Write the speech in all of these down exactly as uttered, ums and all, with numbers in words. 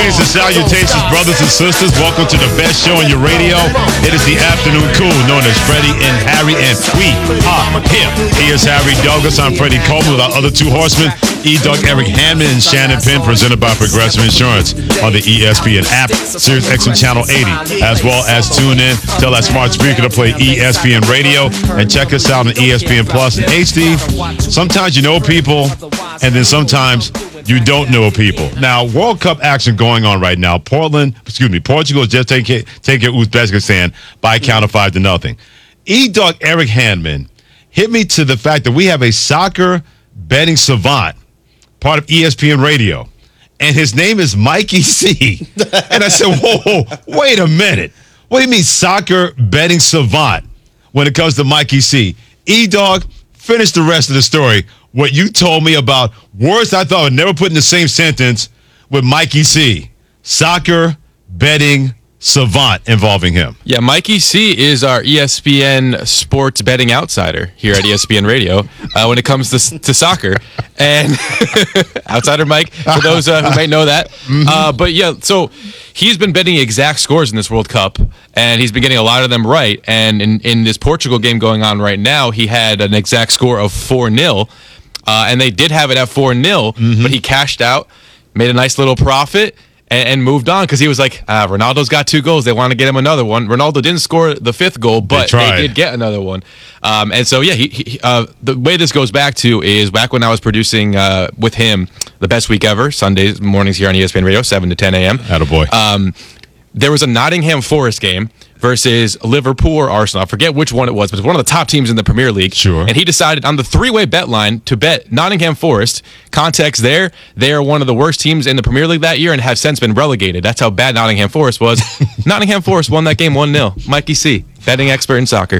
Greetings and salutations, brothers and sisters. Welcome to the best show on your radio. It is the afternoon cool, known as Freddie and Harry, and we are here. He is Harry Douglas. I'm Freddie Coleman with our other two horsemen, E-Doug Eric Hanman and Shannon Penn, presented by Progressive Insurance on the E S P N app, Sirius X M Channel eighty, as well as tune in, tell that smart speaker to play E S P N Radio, and check us out on E S P N Plus and H D. Sometimes you know people, and then sometimes you don't know people. Now, World Cup action going on right now. Portland, excuse me, Portugal is just taking taking Uzbekistan by a count of five to nothing. E-Doug Eric Hanman hit me to the fact that we have a soccer betting savant, part of E S P N Radio, and his name is Mikey C. And I said, whoa, whoa, wait a minute. What do you mean soccer betting savant when it comes to Mikey C? E-Dog, finish the rest of the story. What you told me about words I thought I would never put in the same sentence with Mikey C. Soccer betting savant involving him. Yeah, Mikey C is our E S P N sports betting outsider here at E S P N Radio uh, when it comes to, to soccer. And outsider Mike, for those uh, who may know that. Mm-hmm. Uh, but yeah, so he's been betting exact scores in this World Cup, and he's been getting a lot of them right. And in, in this Portugal game going on right now, he had an exact score of four nil. Uh, and they did have it at four nil, mm-hmm. but he cashed out, made a nice little profit, and, and moved on because he was like, ah, Ronaldo's got two goals. They want to get him another one. Ronaldo didn't score the fifth goal, but they, they did get another one. Um, and so, yeah, he, he, uh, the way this goes back to is back when I was producing uh, with him the best week ever, Sundays mornings here on E S P N Radio, seven to ten a.m. Attaboy. Um, there was a Nottingham Forest game versus Liverpool or Arsenal. I forget which one it was, but it's one of the top teams in the Premier League. Sure. And he decided on the three-way bet line to bet Nottingham Forest. Context there, they are one of the worst teams in the Premier League that year and have since been relegated. That's how bad Nottingham Forest was. Nottingham Forest won that game one nil. Mikey C, betting expert in soccer.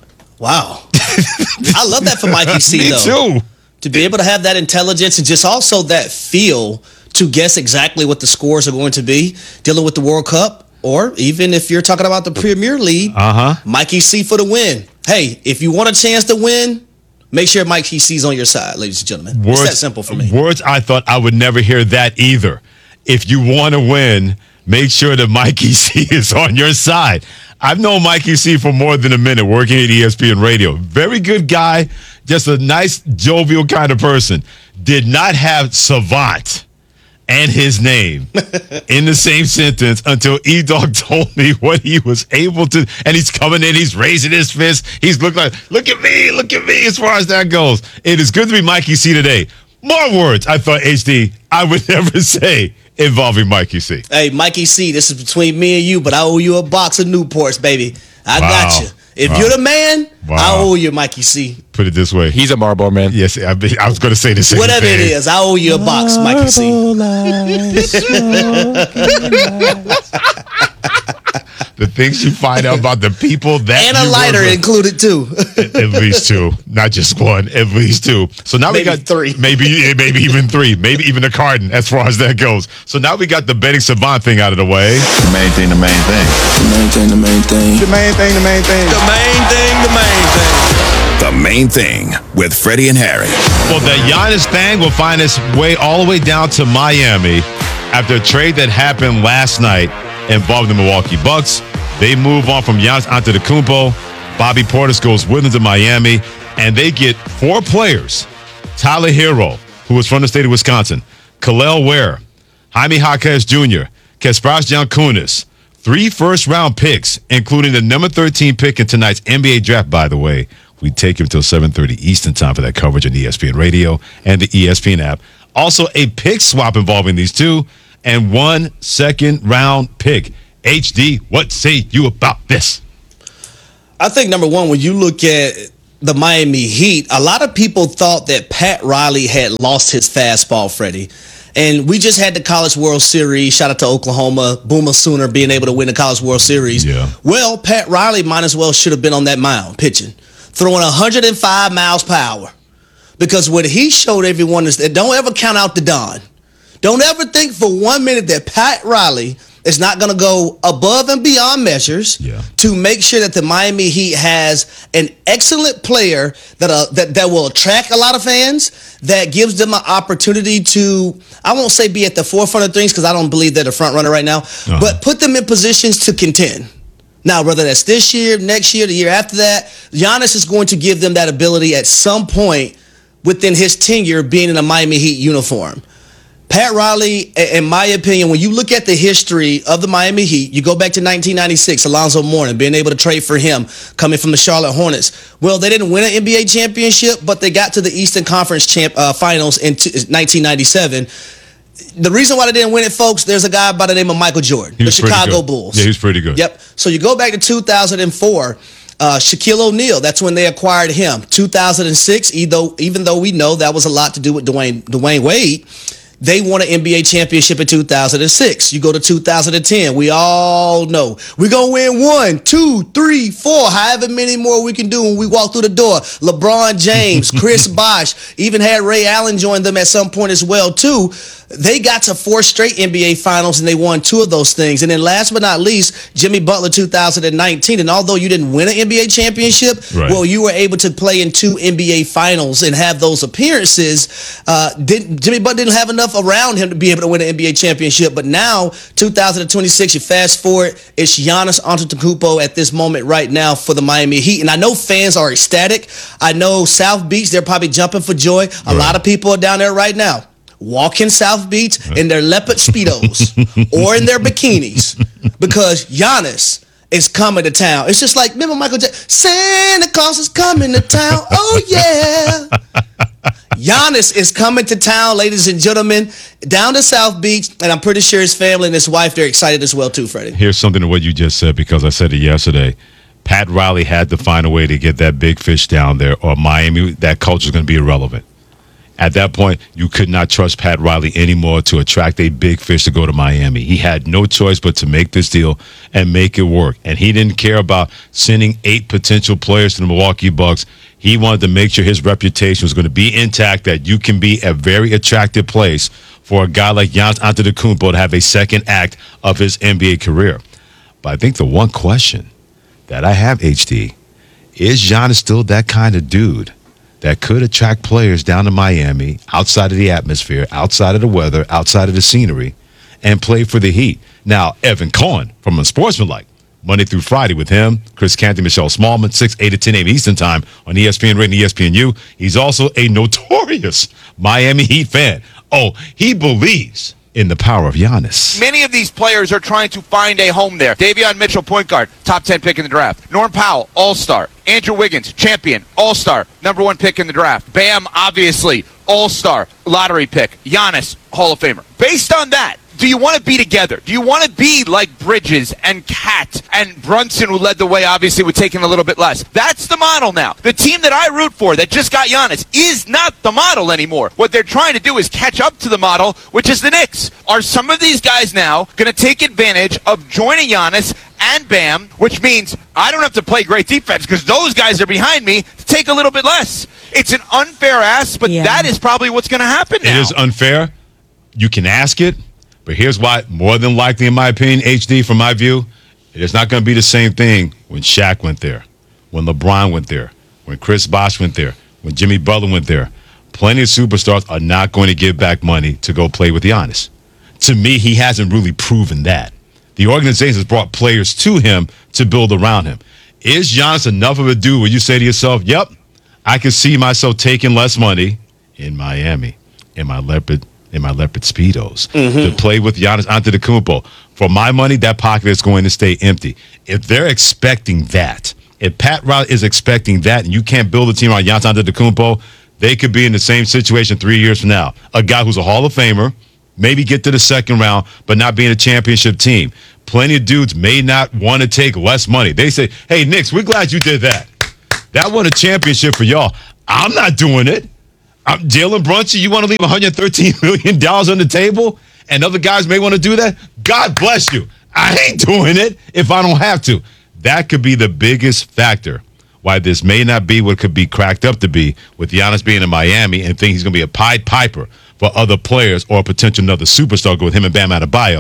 Wow. I love that for Mikey C, Me though. too. To be able to have that intelligence and just also that feel to guess exactly what the scores are going to be, dealing with the World Cup. Or even if you're talking about the Premier League, uh-huh. Mikey C for the win. Hey, if you want a chance to win, make sure Mikey C's on your side, ladies and gentlemen. Words, it's that simple for me. Words I thought I would never hear that either. If you want to win, make sure that Mikey C is on your side. I've known Mikey C for more than a minute working at E S P N Radio. Very good guy, just a nice, jovial kind of person. Did not have savant and his name in the same sentence until E-Dog told me what he was able to. And he's coming in, he's raising his fist. He's looking like, look at me, look at me as far as that goes. It is good to be Mikey C today. More words I thought, H D, I would never say involving Mikey C. Hey, Mikey C, this is between me and you, but I owe you a box of Newports, baby. I wow. got you. If wow. you're the man, wow. I owe you, Mikey C. Put it this way. He's a Marlboro man. Yes, I, I was going to say the same Whatever thing. it is, I owe you a box, Mikey C. The things you find out about the people that and a you lighter work with. included too. at, at least two, not just one. At least two. So now maybe we got three. Maybe maybe even three. Maybe even a carton as far as that goes. So now we got the betting savant thing out of the way. The main thing, the main thing. The main thing, the main thing. The main thing, the main thing. The main thing, the main thing. The Main Thing with Freddie and Harry. Well, the Giannis thing will find its way all the way down to Miami after a trade that happened last night involving the Milwaukee Bucks. They move on from Giannis Antetokounmpo. Bobby Portis goes with them to Miami, and they get four players. Tyler Hero, who was from the state of Wisconsin, Kel'el Ware, Jaime Jaquez Junior, Kasparas Giankunis, three first-round picks, including the number thirteen pick in tonight's N B A draft, by the way. We take him until seven thirty Eastern time for that coverage on E S P N Radio and the E S P N app. Also, a pick swap involving these two, and one second-round pick. H D, what say you about this? I think, number one, when you look at the Miami Heat, a lot of people thought that Pat Riley had lost his fastball, Freddie. And we just had the College World Series. Shout out to Oklahoma. Boomer Sooner being able to win the College World Series. Yeah. Well, Pat Riley might as well should have been on that mound pitching, throwing one hundred five miles per hour. Because what he showed everyone is that don't ever count out the Don. Don't ever think for one minute that Pat Riley is not going to go above and beyond measures Yeah. to make sure that the Miami Heat has an excellent player that uh, that that will attract a lot of fans, that gives them an opportunity to, I won't say be at the forefront of things because I don't believe they're the front runner right now, uh-huh. but put them in positions to contend. Now, whether that's this year, next year, the year after that, Giannis is going to give them that ability at some point within his tenure being in a Miami Heat uniform. Pat Riley, in my opinion, when you look at the history of the Miami Heat, you go back to nineteen ninety-six, Alonzo Mourning, being able to trade for him, coming from the Charlotte Hornets. Well, they didn't win an N B A championship, but they got to the Eastern Conference champ, uh, finals in t- nineteen ninety-seven. The reason why they didn't win it, folks, there's a guy by the name of Michael Jordan, the Chicago Bulls. Yeah, he's pretty good. Yep. So you go back to two thousand four, uh, Shaquille O'Neal, that's when they acquired him. two thousand six, even though, even though we know that was a lot to do with Dwayne, Dwayne Wade, they won an N B A championship in two thousand six. You go to two thousand ten. We all know we're going to win one, two, three, four, however many more we can do when we walk through the door. LeBron James, Chris Bosh, even had Ray Allen join them at some point as well, too. They got to four straight N B A finals, and they won two of those things. And then last but not least, Jimmy Butler two thousand nineteen. And although you didn't win an N B A championship, right. well, you were able to play in two N B A finals and have those appearances. Uh, didn't, Jimmy Butler didn't have enough around him to be able to win an N B A championship. But now, two thousand twenty-six, you fast forward, it's Giannis Antetokounmpo at this moment right now for the Miami Heat. And I know fans are ecstatic. I know South Beach, they're probably jumping for joy. A right. lot of people are down there right now, walking South Beach in their leopard Speedos or in their bikinis because Giannis is coming to town. It's just like, remember Michael Jackson? Santa Claus is coming to town. Oh, yeah. Giannis is coming to town, ladies and gentlemen, down to South Beach, and I'm pretty sure his family and his wife, they're excited as well, too, Freddie. Here's something to what you just said, because I said it yesterday. Pat Riley had to find a way to get that big fish down there, or Miami, that culture is going to be irrelevant. At that point, you could not trust Pat Riley anymore to attract a big fish to go to Miami. He had no choice but to make this deal and make it work. And he didn't care about sending eight potential players to the Milwaukee Bucks. He wanted to make sure his reputation was going to be intact, that you can be a very attractive place for a guy like Giannis Antetokounmpo to have a second act of his N B A career. But I think the one question that I have, H D, is Giannis still that kind of dude that could attract players down to Miami, outside of the atmosphere, outside of the weather, outside of the scenery, and play for the Heat? Now, Evan Cohen from Unsportsmanlike, Monday through Friday with him, Chris Canty, Michelle Smallman, six, eight to ten a.m. Eastern Time on E S P N Radio and E S P N U. He's also a notorious Miami Heat fan. Oh, he believes in the power of Giannis. Many of these players are trying to find a home there. Davion Mitchell, point guard, top ten pick in the draft. Norm Powell, all-star. Andrew Wiggins, champion, all-star, number one pick in the draft. Bam, obviously, all-star, lottery pick. Giannis, Hall of Famer. Based on that, do you want to be together? Do you want to be like Bridges and Cat and Brunson, who led the way, obviously, with taking a little bit less? That's the model now. The team that I root for that just got Giannis is not the model anymore. What they're trying to do is catch up to the model, which is the Knicks. Are some of these guys now going to take advantage of joining Giannis and Bam, which means I don't have to play great defense because those guys are behind me, to take a little bit less? It's an unfair ask, but yeah. that is probably what's going to happen now. It is unfair. You can ask it. But here's why, more than likely, in my opinion, H D, from my view, it is not going to be the same thing when Shaq went there, when LeBron went there, when Chris Bosh went there, when Jimmy Butler went there. Plenty of superstars are not going to give back money to go play with Giannis. To me, he hasn't really proven that. The organization has brought players to him to build around him. Is Giannis enough of a dude where you say to yourself, yep, I can see myself taking less money in Miami, in my leopard in my leopard Speedos, mm-hmm. to play with Giannis Antetokounmpo? For my money, that pocket is going to stay empty. If they're expecting that, if Pat Riley is expecting that, and you can't build a team around Giannis Antetokounmpo, they could be in the same situation three years from now. A guy who's a Hall of Famer, maybe get to the second round, but not being a championship team. Plenty of dudes may not want to take less money. They say, hey, Knicks, we're glad you did that. That won a championship for y'all. I'm not doing it. I'm Jalen Brunson, you want to leave one hundred thirteen million dollars on the table? And other guys may want to do that? God bless you. I ain't doing it if I don't have to. That could be the biggest factor why this may not be what could be cracked up to be, with Giannis being in Miami and think he's going to be a Pied Piper for other players or a potential another superstar go with him and Bam Adebayo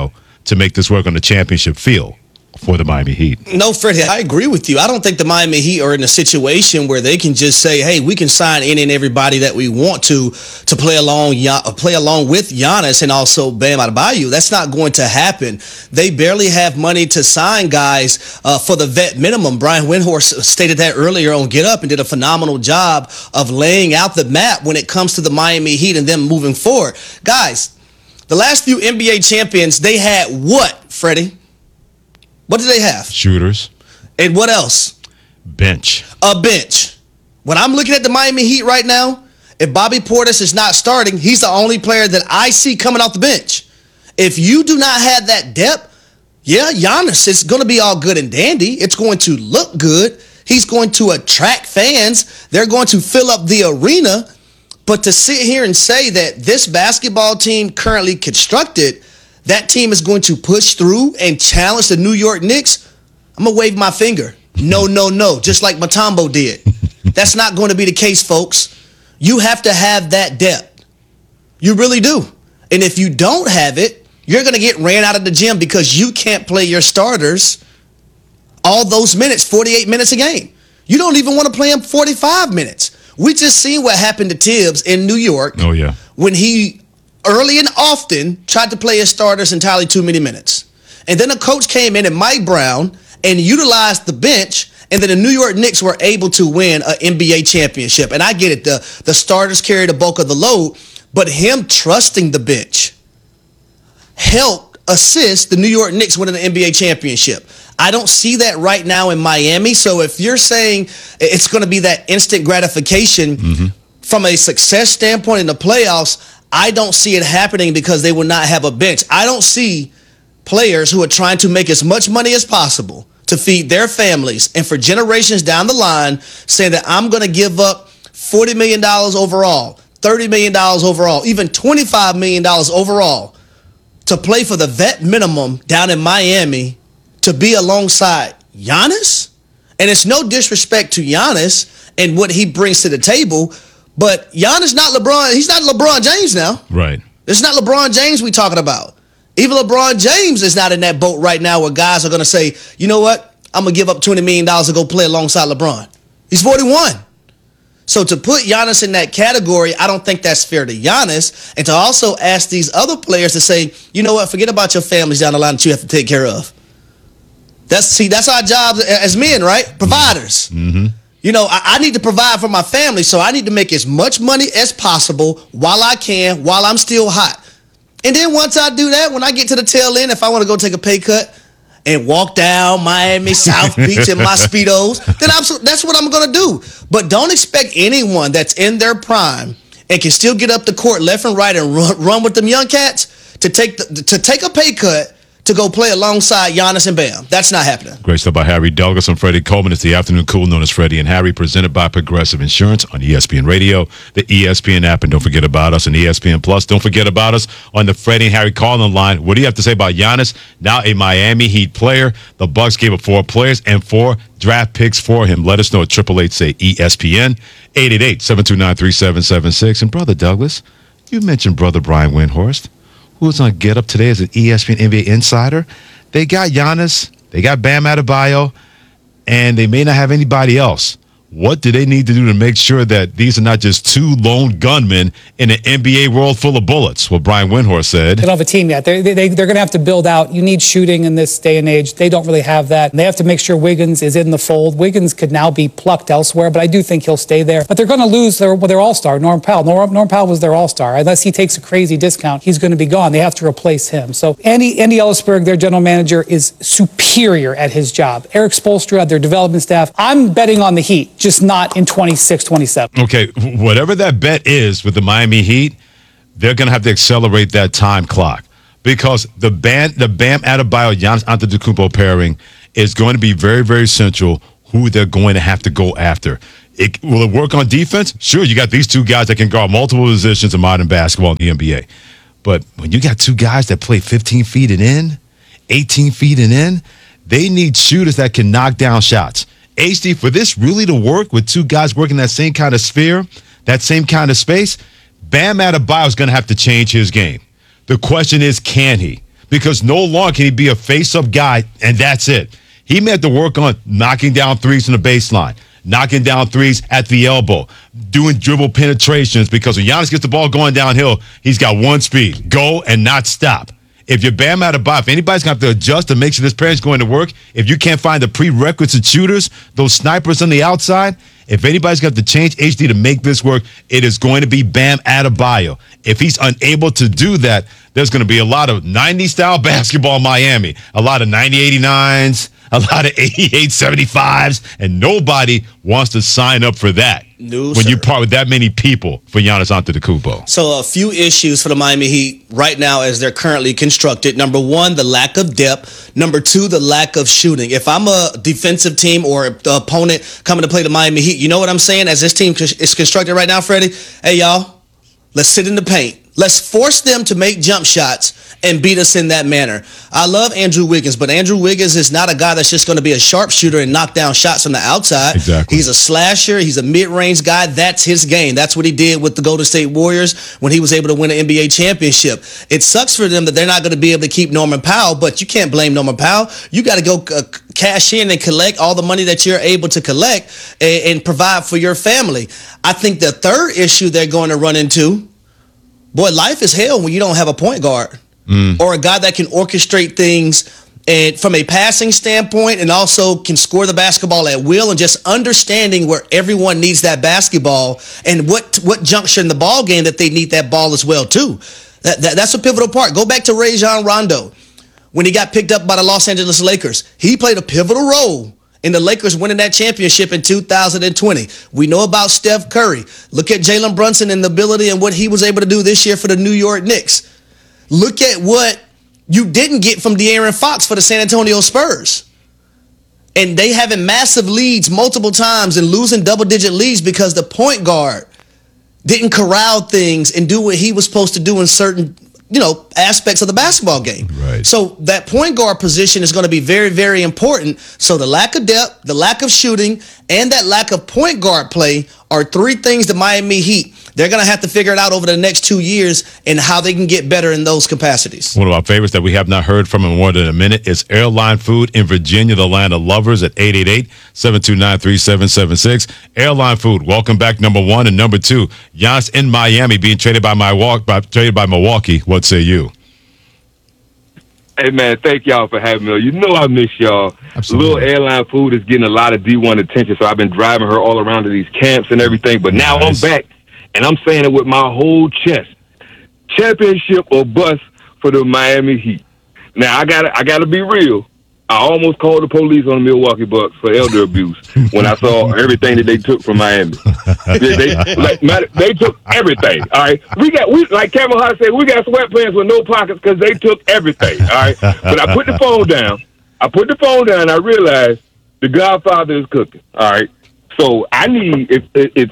to make this work on the championship field for the Miami Heat. No, Freddie, I agree with you. I don't think the Miami Heat are in a situation where they can just say, hey, we can sign any and everybody that we want to to play along play along with Giannis and also Bam Adebayo. That's not going to happen. They barely have money to sign guys uh, for the vet minimum. Brian Windhorst stated that earlier on Get Up and did a phenomenal job of laying out the map when it comes to the Miami Heat and them moving forward. Guys, the last few N B A champions, they had what, Freddie? What do they have? Shooters. And what else? Bench. A bench. When I'm looking at the Miami Heat right now, if Bobby Portis is not starting, he's the only player that I see coming off the bench. If you do not have that depth, yeah, Giannis, it's going to be all good and dandy. It's going to look good. He's going to attract fans. They're going to fill up the arena. But to sit here and say that this basketball team currently constructed, that team is going to push through and challenge the New York Knicks, I'm going to wave my finger. No, no, no, just like Mutombo did. That's not going to be the case, folks. You have to have that depth. You really do. And if you don't have it, you're going to get ran out of the gym because you can't play your starters all those minutes, forty-eight minutes a game. You don't even want to play them forty-five minutes. We just seen what happened to Tibbs in New York. Oh, yeah. When he early and often tried to play his starters entirely too many minutes. And then a coach came in and Mike Brown and utilized the bench, and then the New York Knicks were able to win an N B A championship. And I get it, the, the starters carry the bulk of the load, but him trusting the bench helped assist the New York Knicks winning the N B A championship. I don't see that right now in Miami. So if you're saying it's going to be that instant gratification mm-hmm. from a success standpoint in the playoffs, I don't see it happening because they will not have a bench. I don't see players who are trying to make as much money as possible to feed their families and for generations down the line saying that I'm going to give up forty million dollars overall, thirty million dollars overall, even twenty-five million dollars overall to play for the vet minimum down in Miami to be alongside Giannis. And it's no disrespect to Giannis and what he brings to the table, but Giannis not LeBron. He's not LeBron James now. Right. It's not LeBron James we talking about. Even LeBron James is not in that boat right now where guys are going to say, you know what? I'm going to give up twenty million dollars to go play alongside LeBron. He's forty-one. So to put Giannis in that category, I don't think that's fair to Giannis. And to also ask these other players to say, you know what? Forget about your families down the line that you have to take care of. That's see, that's our job as men, right? Providers. Mm-hmm. You know, I, I need to provide for my family, so I need to make as much money as possible while I can, while I'm still hot. And then once I do that, when I get to the tail end, if I want to go take a pay cut and walk down Miami South Beach in my Speedos, then I'm, that's what I'm going to do. But don't expect anyone that's in their prime and can still get up the court left and right and run, run with them young cats to take the, to take a pay cut to go play alongside Giannis and Bam. That's not happening. Great stuff by Harry Douglas and Freddie Coleman. It's the Afternoon Cool, known as Freddie and Harry, presented by Progressive Insurance on E S P N Radio, the E S P N app, and don't forget about us on E S P N Plus. Don't forget about us on the Freddie and Harry call-in line. What do you have to say about Giannis? Now a Miami Heat player. The Bucks gave up four players and four draft picks for him. Let us know at eight eight eight, say E S P N, eight eight eight, seven two nine, three seven seven six. And Brother Douglas, you mentioned Brother Brian Windhorst, who was on Get Up today as an E S P N N B A insider. They got Giannis, they got Bam Adebayo, and they may not have anybody else. What do they need to do to make sure that these are not just two lone gunmen in an N B A world full of bullets? What Brian Windhorst said. They don't have a team yet. They're, they, they're going to have to build out. You need shooting in this day and age. They don't really have that. They have to make sure Wiggins is in the fold. Wiggins could now be plucked elsewhere, but I do think he'll stay there. But they're going to lose their, their all-star, Norm Powell. Norm, Norm Powell was their all-star. Unless he takes a crazy discount, he's going to be gone. They have to replace him. So Andy, Andy Ellisberg, their general manager, is superior at his job. Eric Spoelstra, their development staff. I'm betting on the Heat, just not in twenty-six, twenty-seven. Okay, whatever that bet is with the Miami Heat, they're going to have to accelerate that time clock because the Bam, the Bam Adebayo Giannis Antetokounmpo pairing is going to be very, very central who they're going to have to go after. It, will it work on defense? Sure, you got these two guys that can guard multiple positions in modern basketball in the N B A. But when you got two guys that play fifteen feet and in, eighteen feet and in, they need shooters that can knock down shots. H D, for this really to work with two guys working that same kind of sphere, that same kind of space, Bam Adebayo is going to have to change his game. The question is, can he? because no longer can he be a face-up guy, and that's it. He may have to work on knocking down threes from the baseline, knocking down threes at the elbow, doing dribble penetrations, because when Giannis gets the ball going downhill, he's got one speed, go and not stop. If you're Bam Adebayo, if anybody's going to have to adjust to make sure this pair's going to work, if you can't find the prerequisite shooters, those snipers on the outside, if anybody's going to have to change H D to make this work, it is going to be Bam Adebayo. If he's unable to do that, there's going to be a lot of nineties-style basketball in Miami, a lot of ninety eighty-nines, a lot of eighty-eight seventy-fives, and nobody wants to sign up for that. No, when sir. you part with that many people for Giannis Antetokounmpo. So a few issues for the Miami Heat right now as they're currently constructed. Number one, the lack of depth. Number two, the lack of shooting. If I'm a defensive team or the opponent coming to play the Miami Heat, you know what I'm saying? As this team is constructed right now, Freddie, hey, y'all, let's sit in the paint. Let's force them to make jump shots and beat us in that manner. I love Andrew Wiggins, but Andrew Wiggins is not a guy that's just going to be a sharpshooter and knock down shots from the outside. Exactly. He's a slasher. He's a mid-range guy. That's his game. That's what he did with the Golden State Warriors when he was able to win an N B A championship. It sucks for them that they're not going to be able to keep Norman Powell, but you can't blame Norman Powell. You got to go uh, cash in and collect all the money that you're able to collect and, and provide for your family. I think the third issue they're going to run into, boy, life is hell when you don't have a point guard mm. or a guy that can orchestrate things and from a passing standpoint and also can score the basketball at will, and just understanding where everyone needs that basketball and what what juncture in the ball game that they need that ball as well too. That, that That's a pivotal part. Go back to Rajon Rondo. When he got picked up by the Los Angeles Lakers, he played a pivotal role in the Lakers winning that championship in two thousand twenty. We know about Steph Curry. Look at Jalen Brunson and the ability and what he was able to do this year for the New York Knicks. Look at what you didn't get from De'Aaron Fox for the San Antonio Spurs. And they having massive leads multiple times and losing double-digit leads because the point guard didn't corral things and do what he was supposed to do in certain, you know, aspects of the basketball game. Right. So that point guard position is going to be very, very important. So the lack of depth, the lack of shooting, and that lack of point guard play are three things the Miami Heat, they're going to have to figure it out over the next two years and how they can get better in those capacities. One of our favorites that we have not heard from in more than a minute is Airline Food in Virginia, the land of lovers, at eight eight eight, seven two nine, three seven seven six. Airline Food, welcome back, number one. And number two, Giannis in Miami being traded by, my walk, by, traded by Milwaukee. What say you? Hey, man, thank y'all for having me. You know I miss y'all. Absolutely. Little Airline Food is getting a lot of D one attention, so I've been driving her all around to these camps and everything. But now Nice. I'm back, and I'm saying it with my whole chest. Championship or bust for the Miami Heat. Now, I gotta, I gotta be real. I almost called the police on the Milwaukee Bucks for elder abuse when I saw everything that they took from Miami. They, they, like, they took everything. All right, we got we like Cameron Hart said, we got sweatpants with no pockets because they took everything. All right, but I put the phone down. I put the phone down. And I realized the Godfather is cooking. All right, so I need if if, if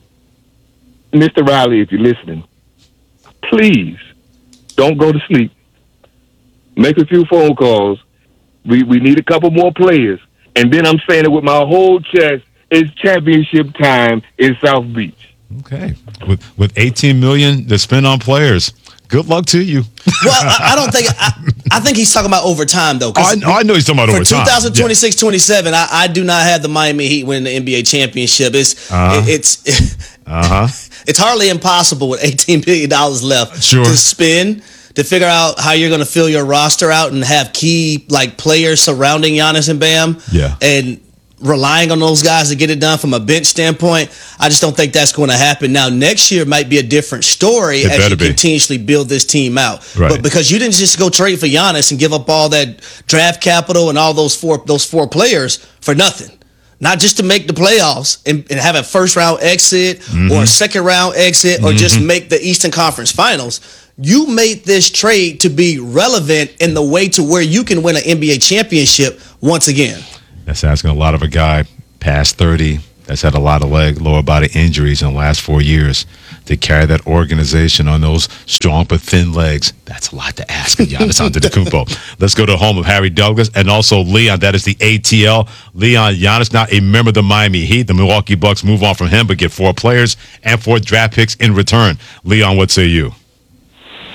Mister Riley, if you're listening, please don't go to sleep. Make a few phone calls. We we need a couple more players. And then I'm saying it with my whole chest, it's championship time in South Beach. Okay. With with eighteen million dollars to spend on players, good luck to you. Well, I, I don't think I, I think he's talking about overtime though. Oh, I, I know he's talking about For overtime. twenty twenty-six twenty-seven, I, I do not have the Miami Heat winning the N B A championship. It's Uh-huh. it, it's Uh-huh. it's hardly impossible with eighteen billion dollars left Sure. to spend to figure out how you're going to fill your roster out and have key like players surrounding Giannis and Bam. Yeah. And relying on those guys to get it done from a bench standpoint, I just don't think that's going to happen. Now, next year might be a different story It as better you be. continuously build this team out. Right. But because you didn't just go trade for Giannis and give up all that draft capital and all those four those four players for nothing. Not just to make the playoffs and, and have a first round exit Mm-hmm. or a second round exit or just make the Eastern Conference Finals. You made this trade to be relevant in the way to where you can win an N B A championship once again. That's asking a lot of a guy past thirty that's had a lot of leg, lower body injuries in the last four years to carry that organization on those strong but thin legs. That's a lot to ask of Giannis Antetokounmpo. Let's go to the home of Harry Douglas and also Leon. That is the A T L. Leon, Giannis now a member of the Miami Heat. The Milwaukee Bucks move on from him but get four players and four draft picks in return. Leon, what say you?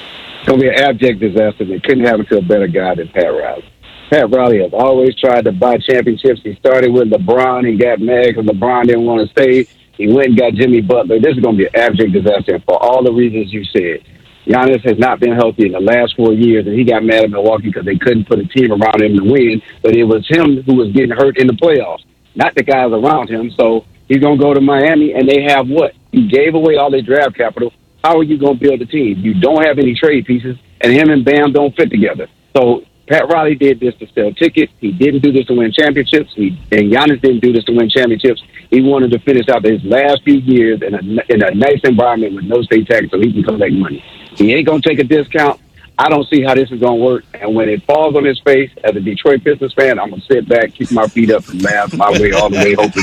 It's going to be an abject disaster. They couldn't have it to a better guy than Pat Riley. Pat Riley has always tried to buy championships. He started with LeBron and got mad because LeBron didn't want to stay. He went and got Jimmy Butler. This is going to be an abject disaster for all the reasons you said. Giannis has not been healthy in the last four years, and he got mad at Milwaukee because they couldn't put a team around him to win, but it was him who was getting hurt in the playoffs, not the guys around him. So he's going to go to Miami, and they have what? He gave away all their draft capital. How are you going to build a team? You don't have any trade pieces, and him and Bam don't fit together. So Pat Riley did this to sell tickets. He didn't do this to win championships. He, and Giannis didn't do this to win championships. He wanted to finish out his last few years in a, in a nice environment with no state tax so he can collect money. He ain't going to take a discount. I don't see how this is going to work. And when it falls on his face, as a Detroit Pistons fan, I'm going to sit back, keep my feet up, and laugh my way all the way home to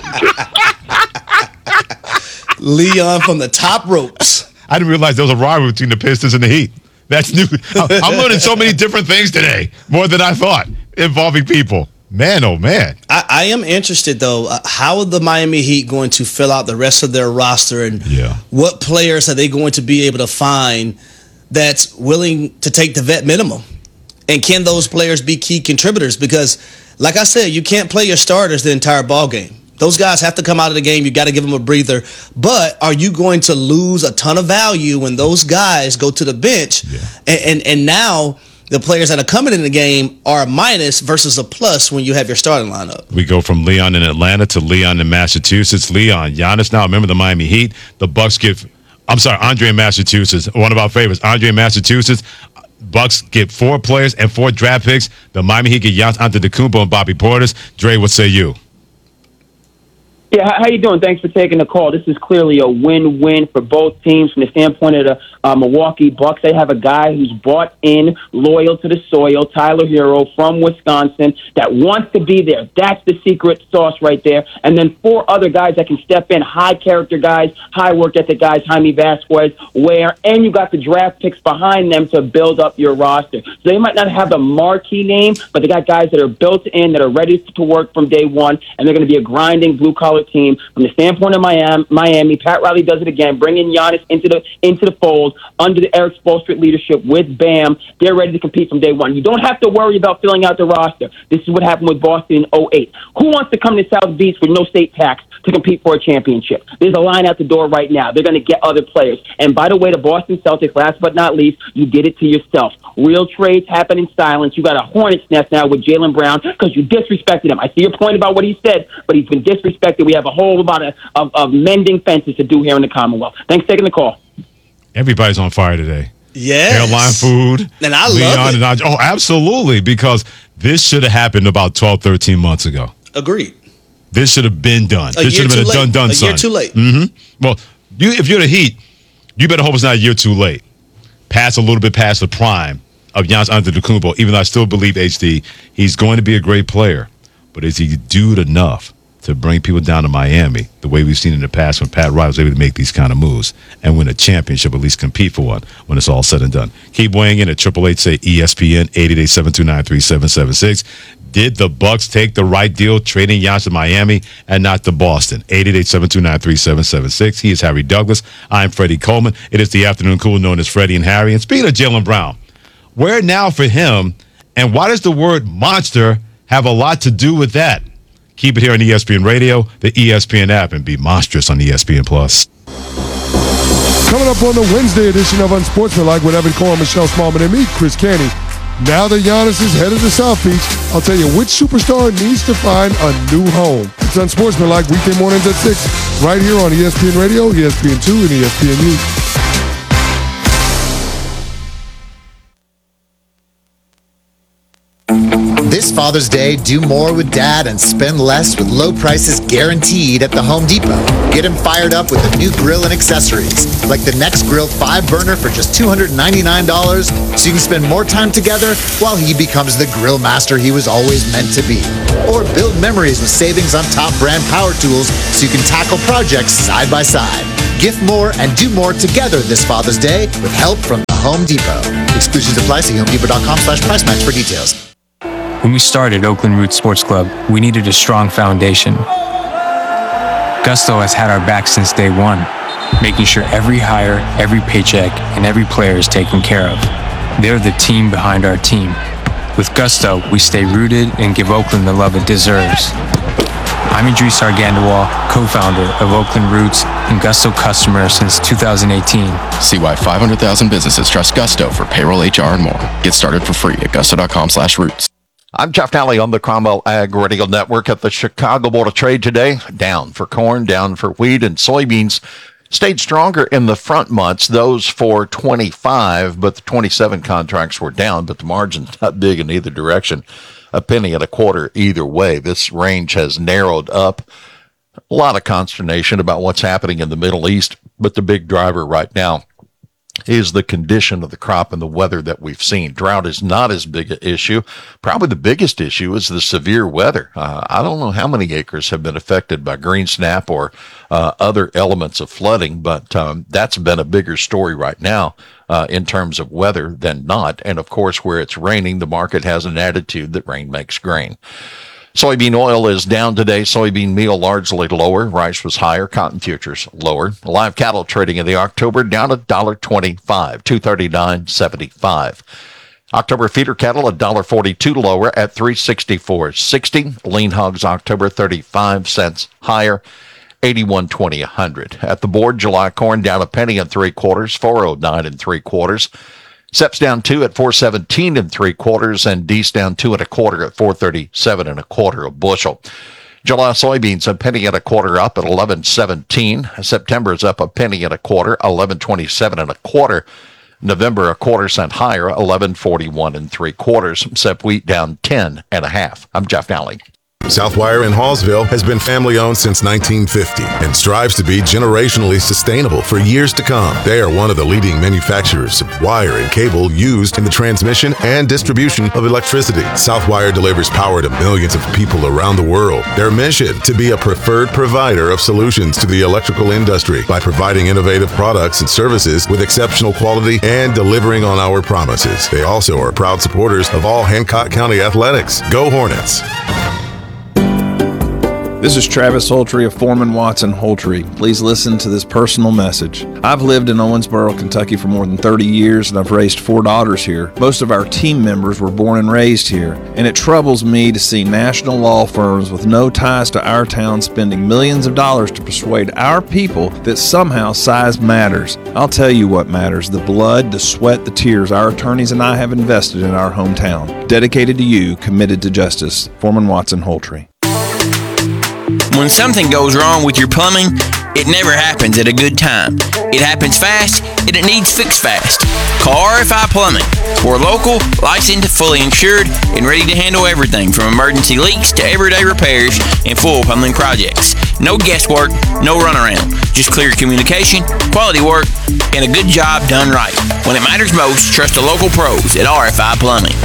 the championship. Leon from the top ropes. I didn't realize there was a rivalry between the Pistons and the Heat. That's new. I'm learning so many different things today, more than I thought, involving people. Man, oh, man. I, I am interested, though. Uh, how are the Miami Heat going to fill out the rest of their roster, and yeah. what players are they going to be able to find that's willing to take the vet minimum? And can those players be key contributors? Because, like I said, you can't play your starters the entire ball game. Those guys have to come out of the game. You got to give them a breather. But are you going to lose a ton of value when those guys go to the bench? Yeah. And, and and now the players that are coming in the game are a minus versus a plus when you have your starting lineup. We go from Leon in Atlanta to Leon in Massachusetts. Leon, Giannis now, remember the Miami Heat. The Bucks give, I'm sorry, Andre in Massachusetts, one of our favorites. Andre in Massachusetts. Bucks get four players and four draft picks. The Miami Heat get Giannis Antetokounmpo and Bobby Portis. Dre, what say you? Yeah, how you doing? Thanks for taking the call. This is clearly a win-win for both teams from the standpoint of the uh, Milwaukee Bucks. They have a guy who's bought in, loyal to the soil, Tyler Hero from Wisconsin, that wants to be there. That's the secret sauce right there. And then four other guys that can step in, high-character guys, high-work ethic guys, Jaime Vasquez, Ware, and you got the draft picks behind them to build up your roster. So they might not have a marquee name, but they got guys that are built in, that are ready to work from day one, and they're going to be a grinding blue-collar team. From the standpoint of Miami, Miami, Pat Riley does it again, bringing Giannis into the into the fold under the Eric Spoelstra leadership with Bam. They're ready to compete from day one. You don't have to worry about filling out the roster. This is what happened with Boston in oh eight. Who wants to come to South Beach with no state tax to compete for a championship? There's a line out the door right now. They're going to get other players. And by the way, the Boston Celtics, last but not least, you did it to yourself. Real trades happen in silence. You got a hornet's nest now with Jaylen Brown because you disrespected him. I see your point about what he said, but he's been disrespected. We have a whole lot of, of, of mending fences to do here in the Commonwealth. Thanks for taking the call. Everybody's on fire today. Yes. Airline food. And I Leon love it. And I, oh, absolutely, because this should have happened about twelve, thirteen months ago. Agreed. This should have been done. A this should have been a late. done, done, a son. year too late. Mm-hmm. Well, you, if you're the Heat, you better hope it's not a year too late. Pass a little bit past the prime of Giannis Antetokounmpo, even though I still believe, H D, he's going to be a great player. But is he dude enough to bring people down to Miami the way we've seen in the past when Pat Riley was able to make these kind of moves and win a championship, at least compete for one when it's all said and done? Keep weighing in at triple eight say E S P N, eight eight eight, seven two nine, three seven seven six. Did the Bucks take the right deal trading Giannis to Miami and not to Boston? eight eight eight, seven two nine, three seven seven six. He is Harry Douglas. I'm Freddie Coleman. It is the afternoon cool known as Freddie and Harry. And speaking of Jaylen Brown, where now for him, and why does the word monster have a lot to do with that? Keep it here on E S P N Radio, the E S P N app, and be monstrous on E S P N Plus. Coming up on the Wednesday edition of Unsportsmanlike with Evan Cole, Michelle Smallman, and me, Chris Canty. Now that Giannis is headed to South Beach, I'll tell you which superstar needs to find a new home. It's Unsportsmanlike weekday mornings at six, right here on E S P N Radio, E S P N two, and E S P N U. This Father's Day, do more with Dad and spend less with low prices guaranteed at the Home Depot. Get him fired up with a new grill and accessories, like the Next Grill five burner for just two hundred ninety-nine dollars, so you can spend more time together while he becomes the grill master he was always meant to be. Or build memories with savings on top brand power tools so you can tackle projects side by side. Gift more and do more together this Father's Day with help from the Home Depot. Exclusions apply. See homedepot.com slash price match for details. When we started Oakland Roots Sports Club, we needed a strong foundation. Gusto has had our back since day one. making sure every hire, every paycheck, and every player is taken care of. They're the team behind our team. With Gusto, we stay rooted and give Oakland the love it deserves. I'm Idris Argandois, co-founder of Oakland Roots and Gusto customer since two thousand eighteen. See why five hundred thousand businesses trust Gusto for payroll, H R, and more. Get started for free at gusto.com slash roots. I'm Jeff Nally on the Cromwell Ag Radio Network. At the Chicago Board of Trade today, down for corn, down for wheat, and soybeans stayed stronger in the front months, those for twenty-five, but the twenty-seven contracts were down, but the margin's not big in either direction. A penny and a quarter either way. This range has narrowed up. A lot of consternation about what's happening in the Middle East, but the big driver right now is the condition of the crop and the weather that we've seen. Drought is not as big an issue. Probably the biggest issue is the severe weather. Uh, I don't know how many acres have been affected by green snap or uh, other elements of flooding, but um, that's been a bigger story right now uh, in terms of weather than not. And of course, where it's raining, the market has an attitude that rain makes grain. Soybean oil is down today. Soybean meal largely lower. Rice was higher. Cotton futures lower. Live cattle trading in the October down one dollar twenty-five, two thirty-nine seventy-five. October feeder cattle one dollar forty-two lower at three sixty-four sixty. Lean hogs October thirty-five cents higher, eighty-one twenty a hundred. At the board, July corn down a penny and three quarters, four oh nine and three quarters. S E P's down two at four seventeen and three quarters, and D's down two and a quarter at four thirty-seven and a quarter a bushel. July soybeans a penny and a quarter up at eleven seventeen. September is up a penny and a quarter, eleven twenty-seven and a quarter. November a quarter cent higher, eleven forty-one and three quarters. S E P wheat down ten and a half. I'm Jeff Nally. Southwire in Hallsville has been family-owned since nineteen fifty and strives to be generationally sustainable for years to come. They are one of the leading manufacturers of wire and cable used in the transmission and distribution of electricity. Southwire delivers power to millions of people around the world. Their mission, to be a preferred provider of solutions to the electrical industry by providing innovative products and services with exceptional quality and delivering on our promises. They also are proud supporters of all Hancock County athletics. Go Hornets! This is Travis Holtry of Foreman Watson Holtry. Please listen to this personal message. I've lived in Owensboro, Kentucky for more than thirty years, and I've raised four daughters here. Most of our team members were born and raised here, and it troubles me to see national law firms with no ties to our town spending millions of dollars to persuade our people that somehow size matters. I'll tell you what matters: the blood, the sweat, the tears our attorneys and I have invested in our hometown. Dedicated to you, committed to justice. Foreman Watson Holtry. When something goes wrong with your plumbing, it never happens at a good time. It happens fast, and it needs fixed fast. Call R F I Plumbing. We're local, licensed, fully insured, and ready to handle everything from emergency leaks to everyday repairs and full plumbing projects. No guesswork, no runaround. Just clear communication, quality work, and a good job done right. When it matters most, trust the local pros at R F I Plumbing.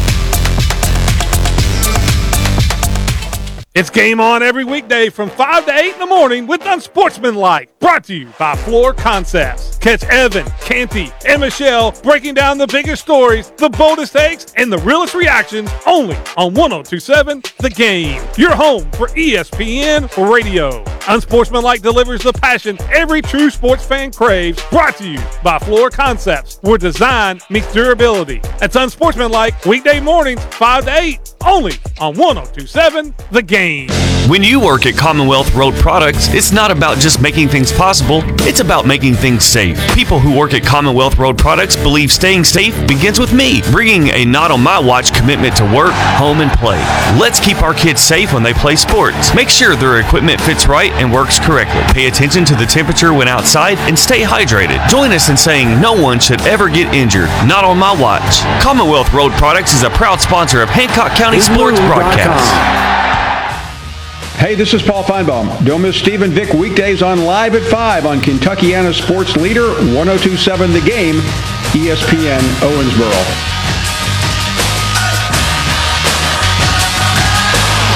It's Game On every weekday from five to eight in the morning with Unsportsmanlike. Brought to you by Floor Concepts. Catch Evan, Canty, and Michelle breaking down the biggest stories, the boldest takes, and the realest reactions only on one oh two seven The Game. Your home for E S P N Radio. Unsportsmanlike delivers the passion every true sports fan craves. Brought to you by Floor Concepts, where design meets durability. That's Unsportsmanlike weekday mornings five to eight only on one oh two seven The Game. When you work at Commonwealth Road Products, it's not about just making things possible, it's about making things safe. People who work at Commonwealth Road Products believe staying safe begins with me, bringing a not on my watch commitment to work, home, and play. Let's keep our kids safe when they play sports. Make sure their equipment fits right and works correctly. Pay attention to the temperature when outside and stay hydrated. Join us in saying no one should ever get injured. Not on my watch. Commonwealth Road Products is a proud sponsor of Hancock County Sports Broadcast. Hey, this is Paul Feinbaum. Don't miss Steve and Vic weekdays on Live at five on Kentuckiana Sports Leader, one oh two seven The Game, E S P N Owensboro.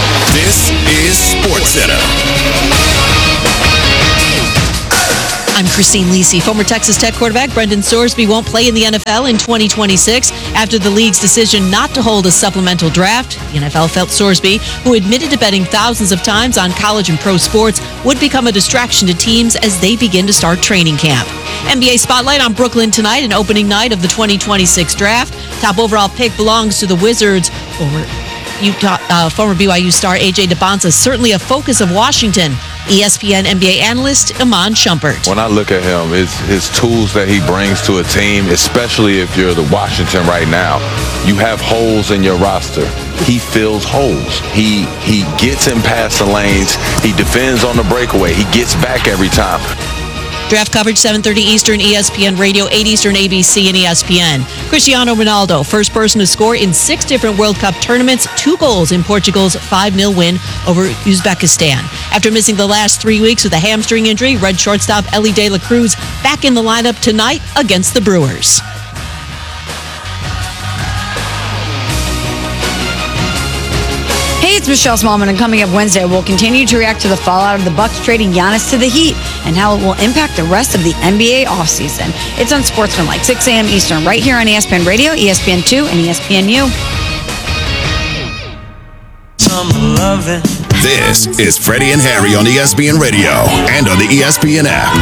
This is SportsCenter. I'm Christine Lisi. Former Texas Tech quarterback Brendan Sorsby won't play in the N F L in twenty twenty-six after the league's decision not to hold a supplemental draft. The N F L felt Sorsby, who admitted to betting thousands of times on college and pro sports, would become a distraction to teams as they begin to start training camp. N B A Spotlight on Brooklyn tonight, an opening night of the twenty twenty-six draft. Top overall pick belongs to the Wizards. Former, Utah, uh, former B Y U star A J DeBonsa, certainly a focus of Washington. E S P N N B A analyst Iman Shumpert. When I look at him, his, his tools that he brings to a team, especially if you're the Washington right now, you have holes in your roster. He fills holes. He he gets in past the lanes. He defends on the breakaway. He gets back every time. Draft coverage, seven thirty Eastern, E S P N Radio, eight Eastern, A B C, and E S P N. Cristiano Ronaldo, first person to score in six different World Cup tournaments, two goals in Portugal's five nil win over Uzbekistan. After missing the last three weeks with a hamstring injury, Red shortstop Ellie De La Cruz back in the lineup tonight against the Brewers. Hey, it's Michelle Smallman, and coming up Wednesday, we'll continue to react to the fallout of the Bucks trading Giannis to the Heat and how it will impact the rest of the N B A offseason. It's on Sportsmanlike, six a.m. Eastern, right here on E S P N Radio, E S P N two, and E S P N U. This is Freddie and Harry on E S P N Radio and on the E S P N app.